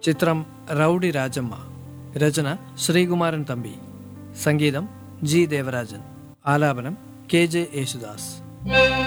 ചിത്രം റൗഡി രാജമ്മ. രചന ശ്രീകുമാരൻ തമ്പി. സംഗീതം ജി ദേവരാജൻ. ആലാപനം കെ ജെ യേശുദാസ്.